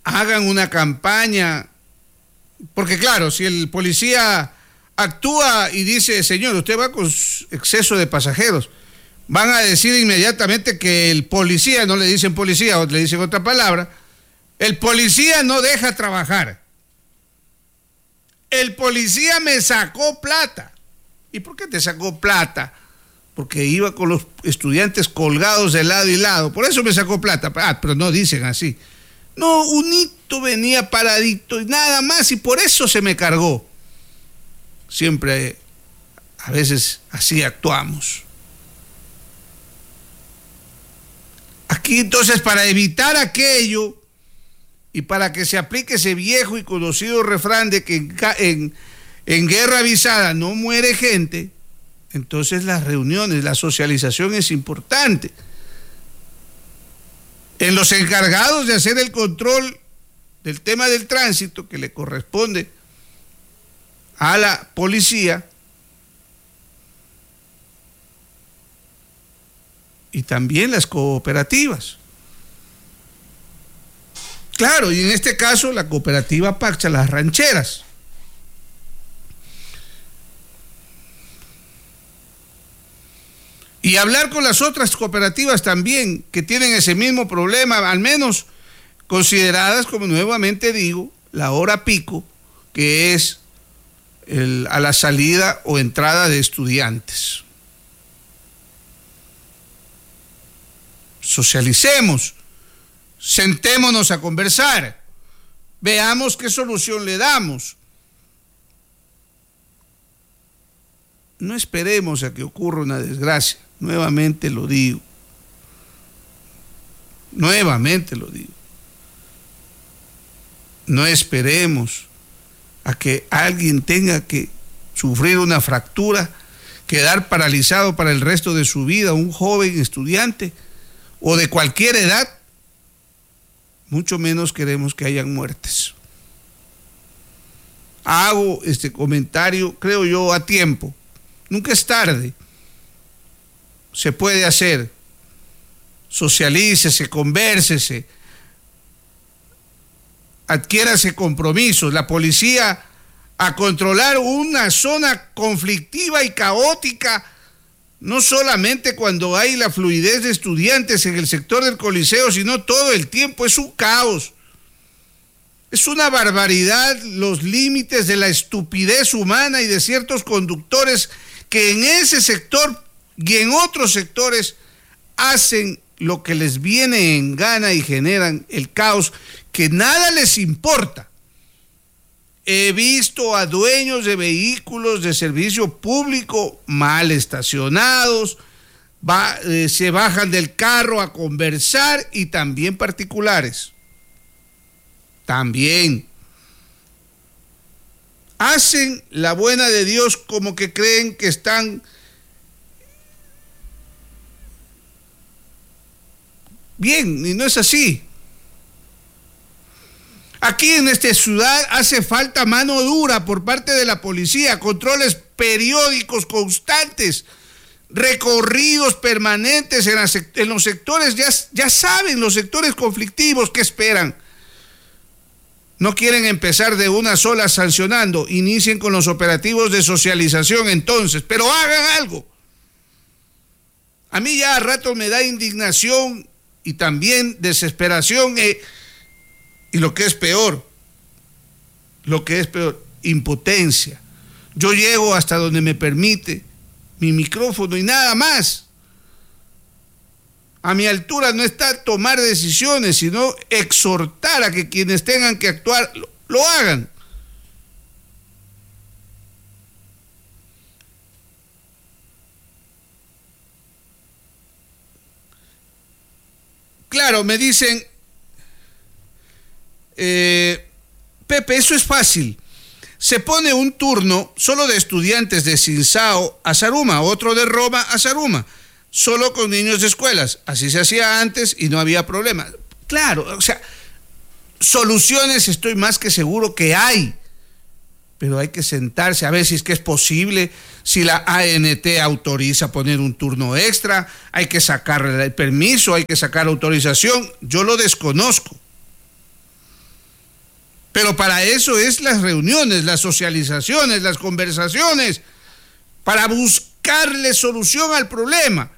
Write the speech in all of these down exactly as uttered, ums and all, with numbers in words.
hagan una campaña, porque claro, si el policía actúa y dice, señor, usted va con exceso de pasajeros, van a decir inmediatamente que el policía, no le dicen policía, o le dicen otra palabra, el policía no deja trabajar. El policía me sacó plata. ¿Y por qué te sacó plata? Porque iba con los estudiantes colgados de lado y lado. Por eso me sacó plata. Ah, pero no dicen así. No, unito venía paradito y nada más, y por eso se me cargó. Siempre, a veces, así actuamos. Aquí, entonces, para evitar aquello y para que se aplique ese viejo y conocido refrán de que en, en, en guerra avisada no muere gente, entonces las reuniones, la socialización es importante. En los encargados de hacer el control del tema del tránsito, que le corresponde a la policía, y también las cooperativas. Claro, y en este caso la cooperativa Pacha, las rancheras. Y hablar con las otras cooperativas también que tienen ese mismo problema, al menos consideradas, como nuevamente digo, la hora pico, que es el, a la salida o entrada de estudiantes. Socialicemos, sentémonos a conversar, veamos qué solución le damos. No esperemos a que ocurra una desgracia, nuevamente lo digo, nuevamente lo digo. No esperemos a que alguien tenga que sufrir una fractura, quedar paralizado para el resto de su vida, un joven estudiante o de cualquier edad, mucho menos queremos que hayan muertes. Hago este comentario, creo yo, a tiempo. Nunca es tarde. Se puede hacer. Socialícese, convérsese, adquiérase compromisos. La policía, a controlar una zona conflictiva y caótica, no solamente cuando hay la fluidez de estudiantes en el sector del Coliseo, sino todo el tiempo. Es un caos. Es una barbaridad los límites de la estupidez humana y de ciertos conductores que en ese sector y en otros sectores hacen lo que les viene en gana y generan el caos que nada les importa. He visto a dueños de vehículos de servicio público mal estacionados, va, eh, se bajan del carro a conversar, y también particulares. También hacen la buena de Dios como que creen que están bien, y no es así. Aquí en esta ciudad hace falta mano dura por parte de la policía, controles periódicos constantes, recorridos permanentes en, las, en los sectores, ya, ya saben, los sectores conflictivos, ¿qué esperan? No quieren empezar de una sola sancionando, inicien con los operativos de socialización entonces, pero hagan algo. A mí ya a rato me da indignación y también desesperación, eh, y lo que es peor, lo que es peor, impotencia. Yo llego hasta donde me permite mi micrófono y nada más. A mi altura no está tomar decisiones, sino exhortar a que quienes tengan que actuar lo, lo hagan. Claro, me dicen, eh, Pepe, eso es fácil. Se pone un turno solo de estudiantes de Cinsao a Zaruma, otro de Roma a Zaruma, solo con niños de escuelas. Así se hacía antes y no había problema. Claro, o sea, soluciones estoy más que seguro que hay, pero hay que sentarse a ver si es que es posible, si la A N T autoriza poner un turno extra, hay que sacar el permiso, hay que sacar autorización. Yo lo desconozco. Pero para eso es las reuniones, las socializaciones, las conversaciones, para buscarle solución al problema.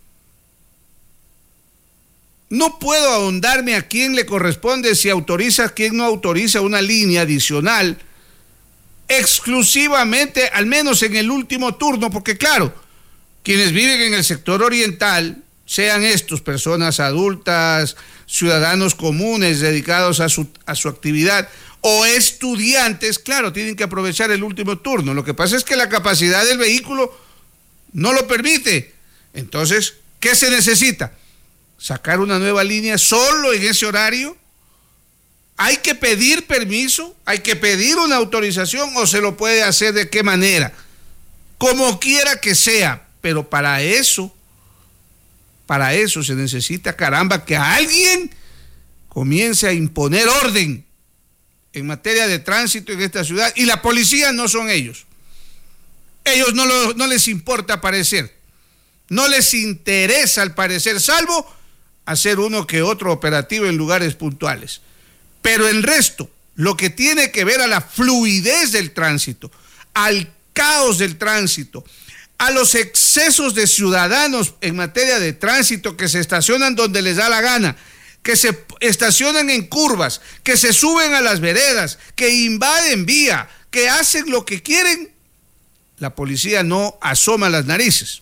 No puedo ahondarme a quién le corresponde, si autoriza, a quién no autoriza una línea adicional, exclusivamente, al menos en el último turno, porque claro, quienes viven en el sector oriental, sean estos personas adultas, ciudadanos comunes dedicados a su, a su actividad, o estudiantes, claro, tienen que aprovechar el último turno. Lo que pasa es que la capacidad del vehículo no lo permite. Entonces, ¿qué se necesita? Sacar una nueva línea solo en ese horario. Hay que pedir permiso, hay que pedir una autorización, o se lo puede hacer de qué manera, como quiera que sea, pero para eso, para eso se necesita, caramba, que alguien comience a imponer orden en materia de tránsito en esta ciudad, y la policía no son ellos. Ellos no, lo, no les importa aparecer, no les interesa al parecer, salvo hacer uno que otro operativo en lugares puntuales. Pero el resto, lo que tiene que ver a la fluidez del tránsito, al caos del tránsito, a los excesos de ciudadanos en materia de tránsito que se estacionan donde les da la gana, que se estacionan en curvas, que se suben a las veredas, que invaden vía, que hacen lo que quieren, la policía no asoma las narices.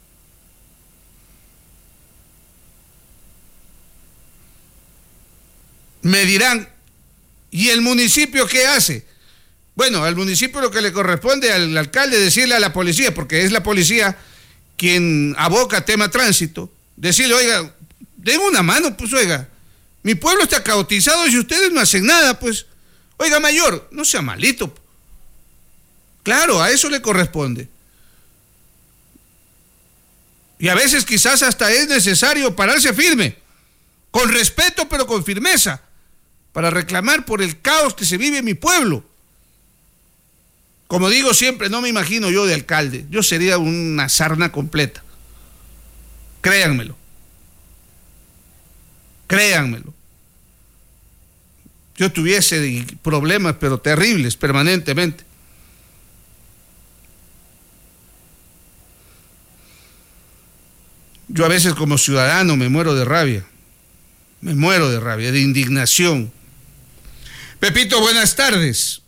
Me dirán, ¿y el municipio qué hace? Bueno, al municipio lo que le corresponde al alcalde decirle a la policía, porque es la policía quien aboca tema tránsito, decirle, oiga, den una mano, pues oiga, mi pueblo está caotizado y ustedes no hacen nada, pues, oiga mayor, no sea malito. Claro, a eso le corresponde. Y a veces quizás hasta es necesario pararse firme, con respeto pero con firmeza, para reclamar por el caos que se vive en mi pueblo. Como digo siempre, no me imagino yo de alcalde, yo sería una sarna completa. Créanmelo. Créanmelo. Yo tuviese problemas, pero terribles, permanentemente. Yo a veces como ciudadano me muero de rabia. Me muero de rabia, de indignación. Pepito, buenas tardes.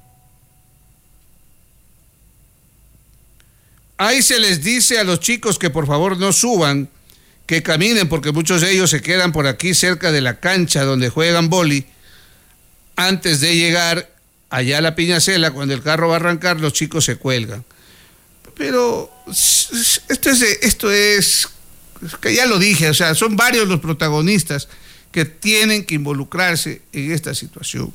Ahí se les dice a los chicos que por favor no suban, que caminen, porque muchos de ellos se quedan por aquí cerca de la cancha donde juegan boli. Antes de llegar allá a la Piñacela, cuando el carro va a arrancar, los chicos se cuelgan. Pero esto es, esto es, que ya lo dije, o sea, son varios los protagonistas que tienen que involucrarse en esta situación.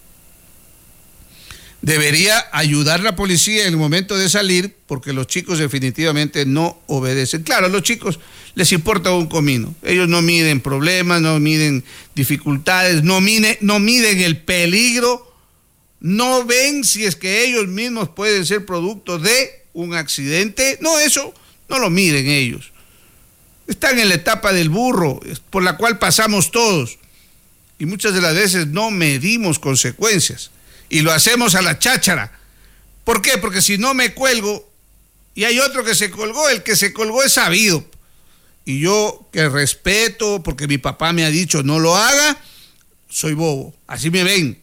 Debería ayudar la policía en el momento de salir, porque los chicos definitivamente no obedecen. Claro, a los chicos les importa un comino. Ellos no miden problemas, no miden dificultades, no miden, no miden el peligro, no ven si es que ellos mismos pueden ser producto de un accidente. No, eso no lo miden ellos. Están en la etapa del burro, por la cual pasamos todos. Y muchas de las veces no medimos consecuencias. Y lo hacemos a la cháchara. ¿Por qué? Porque si no me cuelgo y hay otro que se colgó, el que se colgó es sabido. Y yo, que respeto, porque mi papá me ha dicho no lo haga, soy bobo. Así me ven.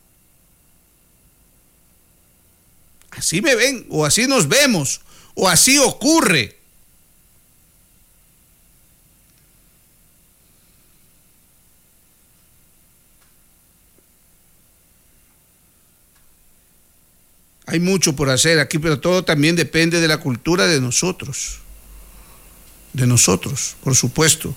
Así me ven, o así nos vemos, o así ocurre. Hay mucho por hacer aquí, pero todo también depende de la cultura de nosotros. De nosotros, por supuesto.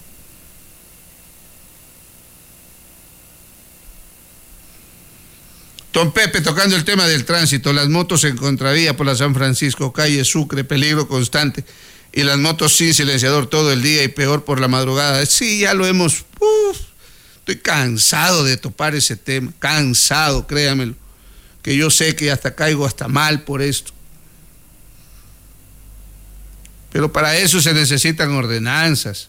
Don Pepe, tocando el tema del tránsito, las motos en contravía por la San Francisco, calle Sucre, peligro constante, y las motos sin silenciador todo el día y peor por la madrugada. Sí, ya lo hemos... Uf, estoy cansado de topar ese tema, cansado, créamelo. Que yo sé que hasta caigo hasta mal por esto. Pero para eso se necesitan ordenanzas.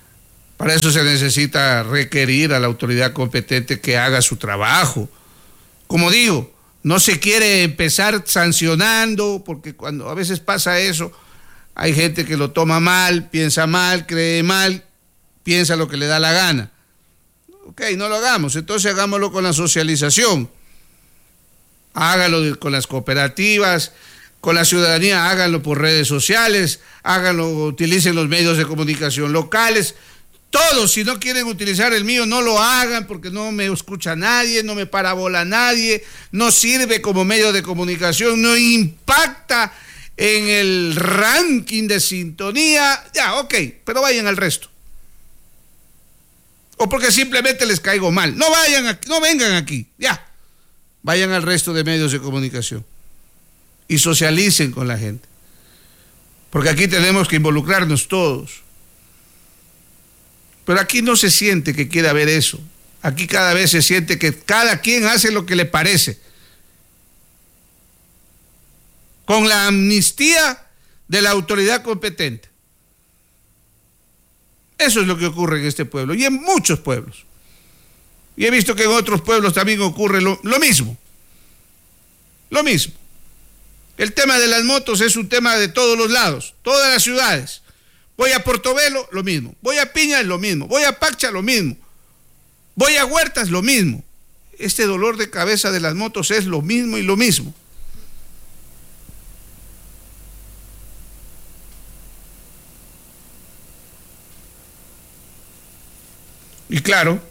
Para eso se necesita requerir a la autoridad competente que haga su trabajo. Como digo, no se quiere empezar sancionando, porque cuando a veces pasa eso, hay gente que lo toma mal, piensa mal, cree mal, piensa lo que le da la gana. Ok, no lo hagamos, entonces hagámoslo con la socialización. Háganlo con las cooperativas, con la ciudadanía, háganlo por redes sociales, háganlo, utilicen los medios de comunicación locales. Todos, si no quieren utilizar el mío, no lo hagan porque no me escucha nadie, no me parabola nadie, no sirve como medio de comunicación, no impacta en el ranking de sintonía. Ya, ok, pero vayan al resto. O porque simplemente les caigo mal. No vayan aquí, no vengan aquí, ya. Vayan al resto de medios de comunicación y socialicen con la gente. Porque aquí tenemos que involucrarnos todos. Pero aquí no se siente que quiera haber eso. Aquí cada vez se siente que cada quien hace lo que le parece. Con la amnistía de la autoridad competente. Eso es lo que ocurre en este pueblo y en muchos pueblos. Y he visto que en otros pueblos también ocurre lo, lo mismo. Lo mismo. El tema de las motos es un tema de todos los lados, todas las ciudades. Voy a Portobelo, lo mismo. Voy a Piña, lo mismo. Voy a Paccha, lo mismo. Voy a Huertas, lo mismo. Este dolor de cabeza de las motos es lo mismo y lo mismo. Y claro,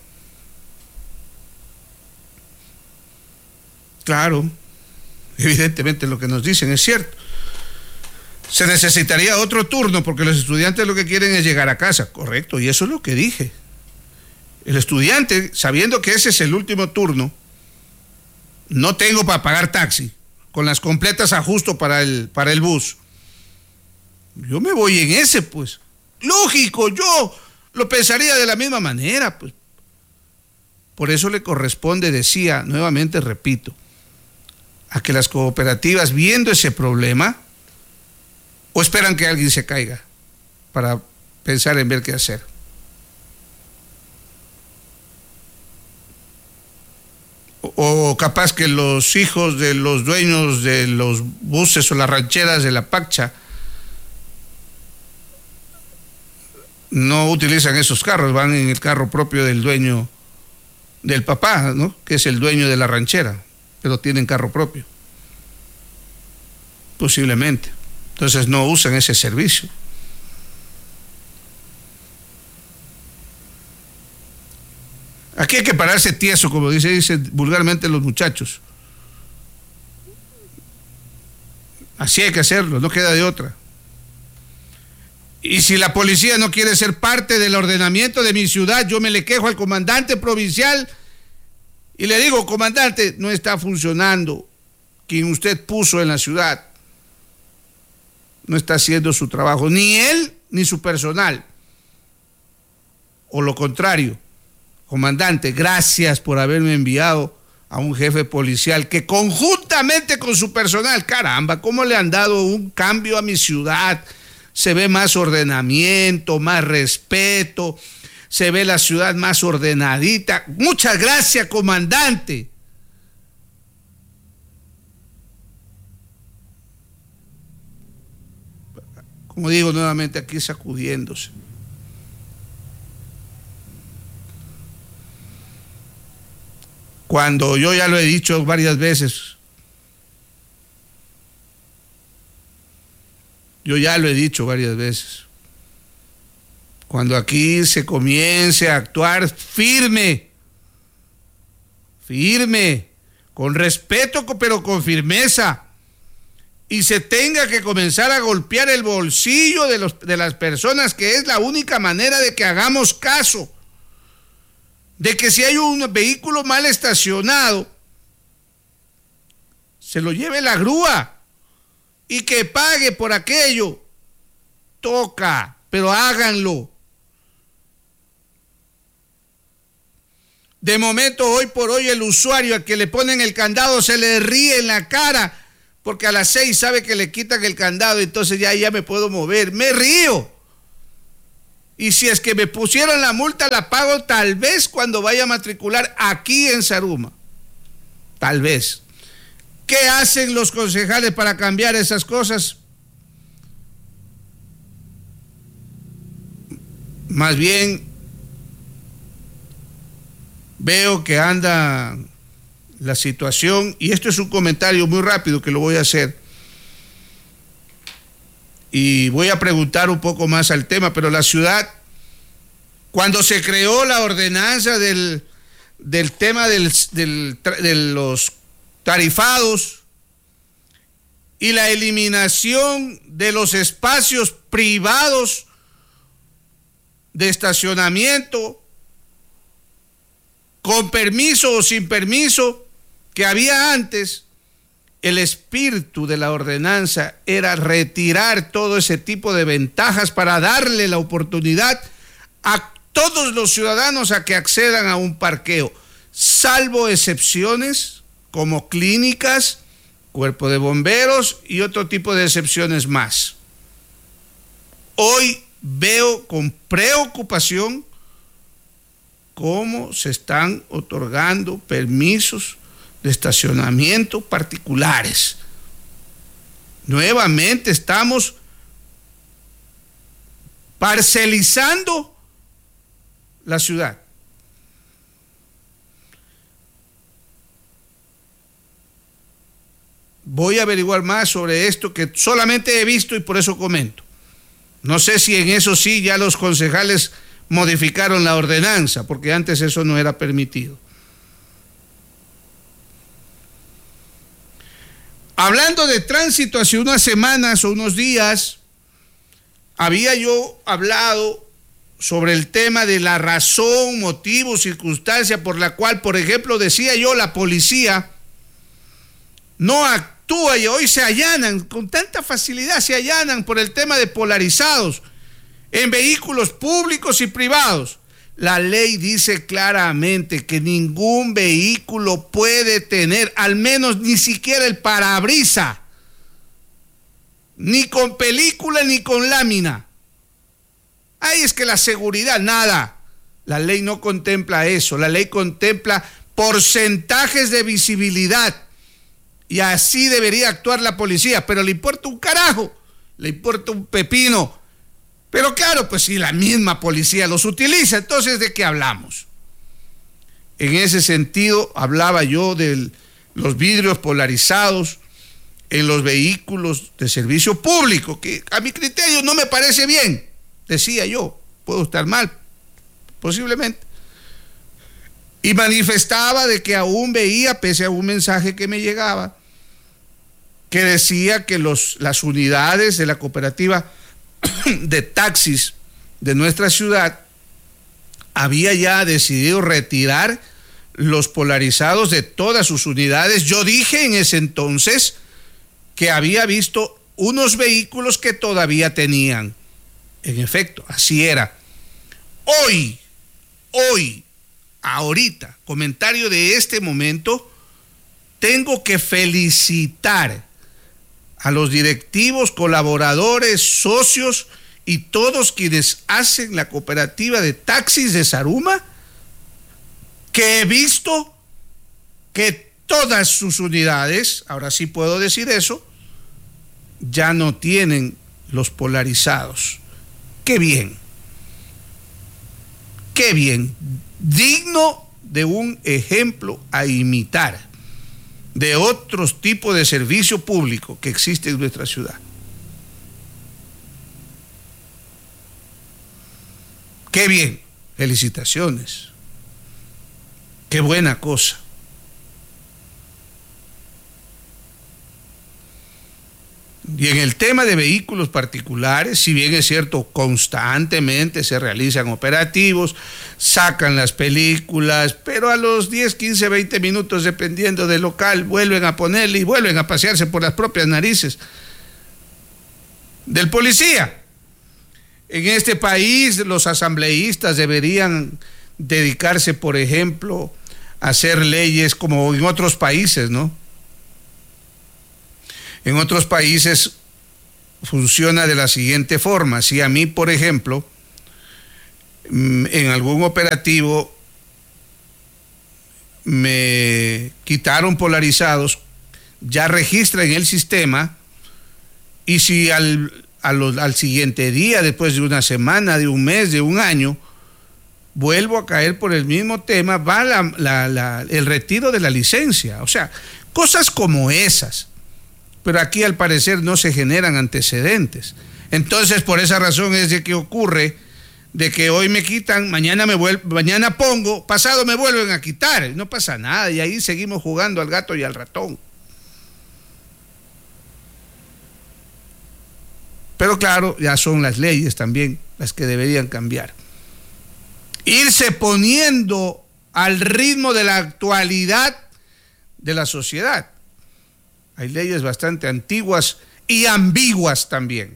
claro, evidentemente lo que nos dicen es cierto. Se necesitaría otro turno porque los estudiantes lo que quieren es llegar a casa, correcto, y eso es lo que dije. El estudiante, sabiendo que ese es el último turno, no tengo para pagar taxi, con las completas ajusto para el, para el bus. Yo me voy en ese, pues. Lógico, yo lo pensaría de la misma manera, pues. Por eso le corresponde, decía, nuevamente repito, a que las cooperativas, viendo ese problema, o esperan que alguien se caiga para pensar en ver qué hacer. O, o capaz que los hijos de los dueños de los buses o las rancheras de la Paccha no utilizan esos carros, van en el carro propio del dueño, del papá, ¿no? Que es el dueño de la ranchera, pero tienen carro propio. Posiblemente. Entonces no usan ese servicio. Aquí hay que pararse tieso, como dice, dicen vulgarmente los muchachos. Así hay que hacerlo, no queda de otra. Y si la policía no quiere ser parte del ordenamiento de mi ciudad, yo me le quejo al comandante provincial y le digo, comandante, no está funcionando quien usted puso en la ciudad. No está haciendo su trabajo, ni él ni su personal. O lo contrario, comandante, gracias por haberme enviado a un jefe policial que conjuntamente con su personal, caramba, cómo le han dado un cambio a mi ciudad. Se ve más ordenamiento, más respeto, se ve la ciudad más ordenadita. Muchas gracias, comandante. Como digo nuevamente, aquí sacudiéndose. Cuando yo ya lo he dicho varias veces, yo ya lo he dicho varias veces, cuando aquí se comience a actuar firme, firme, con respeto, pero con firmeza, y se tenga que comenzar a golpear el bolsillo de, los, de las personas, que es la única manera de que hagamos caso, de que si hay un vehículo mal estacionado, se lo lleve la grúa y que pague por aquello. Toca, pero háganlo. De momento, hoy por hoy, el usuario al que le ponen el candado se le ríe en la cara, porque a las seis sabe que le quitan el candado, entonces ya, ya me puedo mover. Me río. Y si es que me pusieron la multa, la pago tal vez cuando vaya a matricular aquí en Zaruma. tal vez. ¿Qué hacen los concejales para cambiar esas cosas? Más bien veo que anda la situación, y esto es un comentario muy rápido que lo voy a hacer, y voy a preguntar un poco más al tema, pero la ciudad, cuando se creó la ordenanza del, del tema del, del, de los tarifados y la eliminación de los espacios privados de estacionamiento, con permiso o sin permiso, que había antes, el espíritu de la ordenanza era retirar todo ese tipo de ventajas para darle la oportunidad a todos los ciudadanos a que accedan a un parqueo, salvo excepciones como clínicas, cuerpo de bomberos y otro tipo de excepciones más. Hoy veo con preocupación cómo se están otorgando permisos de estacionamiento particulares. Nuevamente estamos parcelizando la ciudad. Voy a averiguar más sobre esto, que solamente he visto y por eso comento. No sé si en eso sí ya los concejales modificaron la ordenanza, porque antes eso no era permitido. Hablando de tránsito, hace unas semanas o unos días había yo hablado sobre el tema de la razón, motivo, circunstancia por la cual, por ejemplo, decía yo, la policía no actúa, y hoy se allanan, con tanta facilidad se allanan por el tema de polarizados en vehículos públicos y privados. La ley dice claramente que ningún vehículo puede tener, al menos ni siquiera el parabrisa, ni con película ni con lámina. Ahí es que la seguridad, nada. La ley no contempla eso. La ley contempla porcentajes de visibilidad. Y así debería actuar la policía. Pero le importa un carajo. Le importa un pepino. Pero claro, pues si la misma policía los utiliza, entonces ¿de qué hablamos? En ese sentido, hablaba yo de los vidrios polarizados en los vehículos de servicio público, que a mi criterio no me parece bien, decía yo. Puedo estar mal, posiblemente. Y manifestaba de que aún veía, pese a un mensaje que me llegaba, que decía que los, las unidades de la cooperativa de taxis de nuestra ciudad había ya decidido retirar los polarizados de todas sus unidades. Yo dije en ese entonces que había visto unos vehículos que todavía tenían. En efecto, así era. Hoy, hoy, ahorita, comentario de este momento, tengo que felicitar a los directivos, colaboradores, socios y todos quienes hacen la cooperativa de taxis de Zaruma, que he visto que todas sus unidades, ahora sí puedo decir eso, ya no tienen los polarizados. ¡Qué bien! ¡Qué bien! Digno de un ejemplo a imitar de otros tipos de servicio público que existe en nuestra ciudad. ¡Qué bien! Felicitaciones. ¡Qué buena cosa! Y en el tema de vehículos particulares, si bien es cierto, constantemente se realizan operativos, sacan las películas, pero a los diez, quince, veinte minutos, dependiendo del local, vuelven a ponerle y vuelven a pasearse por las propias narices del policía. En este país, los asambleístas deberían dedicarse, por ejemplo, a hacer leyes como en otros países, ¿no? En otros países funciona de la siguiente forma. Si a mí, por ejemplo, en algún operativo me quitaron polarizados, ya registra en el sistema, y si al, a los, al siguiente día, después de una semana, de un mes, de un año, vuelvo a caer por el mismo tema, va la, la, la, el retiro de la licencia. O sea, cosas como esas. Pero aquí al parecer no se generan antecedentes. Entonces, por esa razón es de que ocurre de que hoy me quitan, mañana me vuelvo, mañana pongo, pasado me vuelven a quitar, no pasa nada, y ahí seguimos jugando al gato y al ratón. Pero claro, ya son las leyes también las que deberían cambiar. Irse poniendo al ritmo de la actualidad de la sociedad. Hay leyes bastante antiguas y ambiguas también.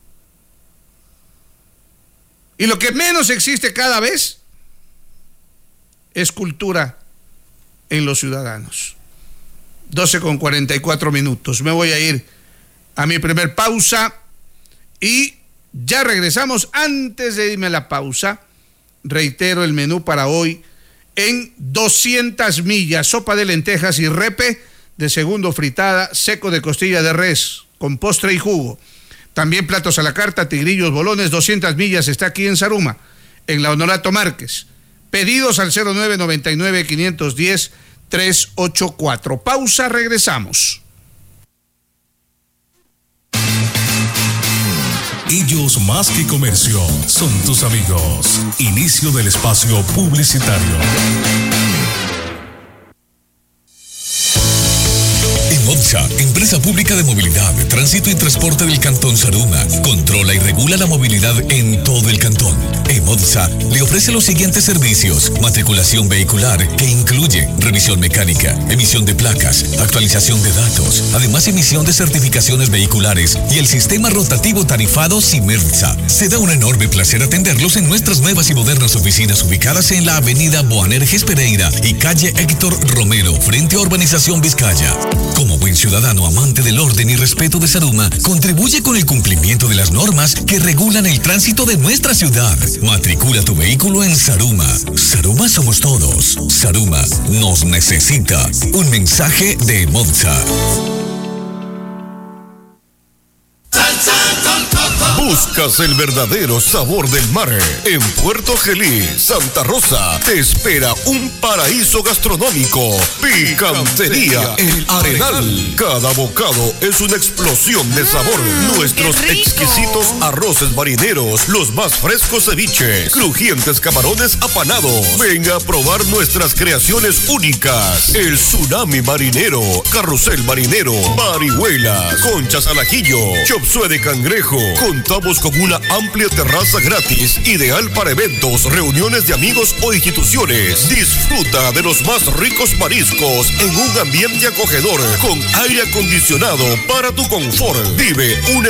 Y lo que menos existe cada vez es cultura en los ciudadanos. doce con cuarenta y cuatro minutos. Me voy a ir a mi primer pausa y ya regresamos. Antes de irme a la pausa, reitero el menú para hoy en doscientas millas: sopa de lentejas y repe de segundo fritada, seco de costilla de res con postre y jugo. También platos a la carta, tigrillos, bolones. Doscientas millas está aquí en Saruma, en la Honorato Márquez. Pedidos al cero nueve noventa y nueve, quinientos diez, trescientos ochenta y cuatro. Pausa, regresamos. Ellos más que comercio son tus amigos. Inicio del espacio publicitario. EMODSA, Empresa Pública de Movilidad, Tránsito y Transporte del Cantón Saruma, controla y regula la movilidad en todo el cantón. EMODSA le ofrece los siguientes servicios: matriculación vehicular, que incluye revisión mecánica, emisión de placas, actualización de datos, además emisión de certificaciones vehiculares y el sistema rotativo tarifado Simersa. Se da un enorme placer atenderlos en nuestras nuevas y modernas oficinas ubicadas en la avenida Boanerges Pereira y calle Héctor Romero, frente a Urbanización Vizcaya. Como buen ciudadano amante del orden y respeto de Saruma, contribuye con el cumplimiento de las normas que regulan el tránsito de nuestra ciudad. Matricula tu vehículo en Saruma. Saruma somos todos. Saruma nos necesita. Un mensaje de EMODSA. Buscas el verdadero sabor del mar. En Puerto Gelí, Santa Rosa, te espera un paraíso gastronómico. Picantería El Arenal. Cada bocado es una explosión de sabor. Mm, Nuestros exquisitos arroces marineros, los más frescos ceviches, crujientes camarones apanados. Venga a probar nuestras creaciones únicas. El tsunami marinero, carrusel marinero, marihuela, conchas al ajillo, chop suey de cangrejo. Contamos con una amplia terraza gratis, ideal para eventos, reuniones de amigos o instituciones. Disfruta de los más ricos mariscos en un ambiente acogedor, con aire acondicionado para tu confort. Vive una